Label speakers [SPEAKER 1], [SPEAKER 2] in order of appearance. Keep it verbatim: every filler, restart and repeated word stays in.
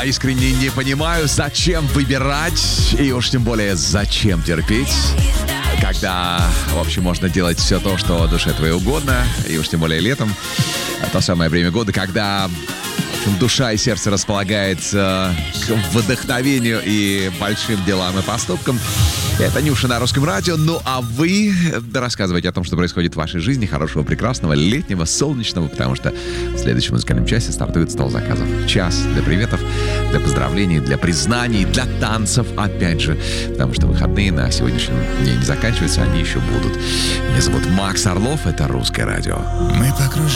[SPEAKER 1] искренне не понимаю, зачем выбирать, и уж тем более зачем терпеть, когда, в общем, можно делать все то, что душе твоей угодно, и уж тем более летом, то самое время года, когда душа и сердце располагается к вдохновению и большим делам и поступкам. Это Нюша на Русском радио. Ну а вы рассказывайте о том, что происходит в вашей жизни. Хорошего, прекрасного, летнего, солнечного, потому что в следующем музыкальном часе стартует стол заказов. Час для приветов, для поздравлений, для признаний, для танцев, опять же. Потому что выходные на сегодняшнем дне не заканчиваются, они еще будут. Меня зовут Макс Орлов, это Русское радио.
[SPEAKER 2] Мы покружим